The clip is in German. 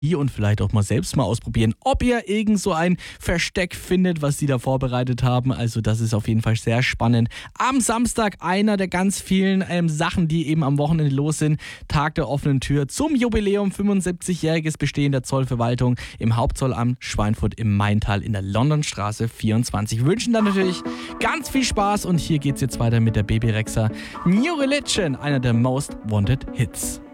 und vielleicht auch mal selbst mal ausprobieren, ob ihr irgend so ein Versteck findet, was sie da vorbereitet haben. Also das ist auf jeden Fall sehr spannend. Am Samstag einer der ganz vielen Sachen, die eben am Wochenende los sind. Tag der offenen Tür zum Jubiläum 75-jähriges Bestehen der Zollverwaltung im Hauptzollamt Schweinfurt im Maintal in der Londonstraße 24. Wir wünschen dann natürlich ganz viel Spaß und hier geht's jetzt weiter mit der Baby Rexha New Religion, einer der Most Wanted Hits.